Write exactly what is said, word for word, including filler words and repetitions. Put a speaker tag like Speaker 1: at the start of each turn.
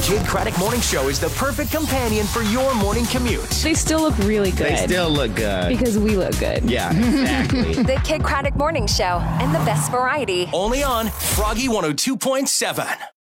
Speaker 1: Kid Craddock Morning Show is the perfect companion for your morning commute.
Speaker 2: They still look really good.
Speaker 3: They still look good.
Speaker 2: Because we look good.
Speaker 3: Yeah, exactly.
Speaker 4: The Kid Craddock Morning Show and the best variety.
Speaker 1: Only on Froggy one oh two point seven.